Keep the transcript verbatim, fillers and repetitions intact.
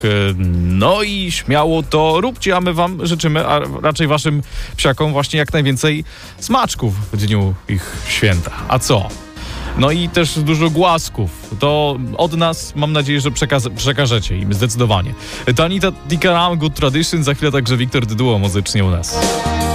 No i śmiało to róbcie, a my wam życzymy, a raczej waszym psiakom właśnie jak najwięcej smaczków w dniu ich święta. A co? No i też dużo głasków. To od nas mam nadzieję, że przekaz- przekażecie im zdecydowanie. To Anita Tikaram, Good Tradition, za chwilę także Wiktor Dyduło muzycznie u nas.